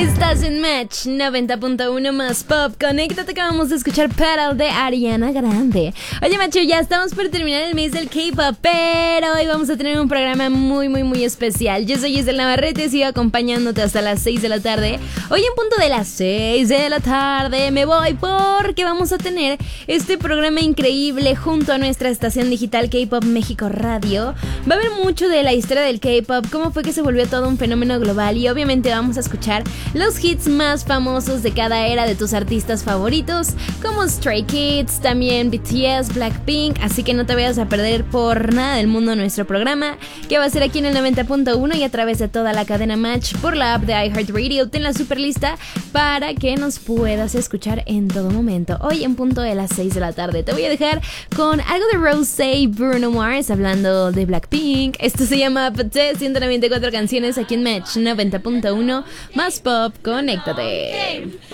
Estás en Match 90.1 más pop. Conéctate que vamos a escuchar Petal de Ariana Grande. Oye, macho, ya estamos por terminar el mes del K-pop, pero hoy vamos a tener un programa muy especial. Yo soy Giselle Navarrete, sigo acompañándote hasta las 6 de la tarde. Hoy en punto de las 6 de la tarde me voy porque vamos a tener este programa increíble junto a nuestra estación digital K-Pop México Radio. Va a haber mucho de la historia del K-pop, cómo fue que se volvió todo un fenómeno global, y obviamente vamos a escuchar los hits más famosos de cada era de tus artistas favoritos, como Stray Kids, también BTS, Blackpink, así que no te vayas a perder por nada del mundo nuestro programa, que va a ser aquí en el 90.1 y a través de toda la cadena Match por la app de iHeartRadio. Ten la super lista para que nos puedas escuchar en todo momento. Hoy en punto de las 6 de la tarde te voy a dejar con algo de Rosé y Bruno Mars hablando de Blackpink. Esto se llama Paté, 194 canciones aquí en Match 90.1 más pop. Conéctate.